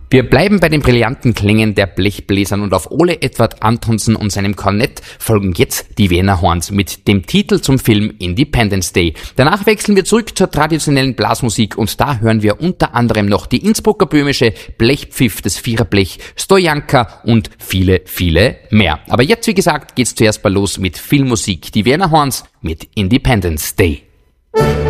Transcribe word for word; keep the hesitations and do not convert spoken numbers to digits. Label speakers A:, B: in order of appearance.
A: Wir bleiben bei den brillanten Klängen der Blechbläsern und auf Ole Edvard Antonsen und seinem Kornett folgen jetzt die Wiener Horns mit dem Titel zum Film Independence Day. Danach wechseln wir zurück zur traditionellen Blasmusik und da hören wir unter anderem noch die Innsbrucker böhmische Blechpfiff, das Viererblech, Stojanka und viele, viele mehr. Aber jetzt, wie gesagt, geht's zuerst mal los mit Filmmusik. Die Wiener Horns mit Independence Day.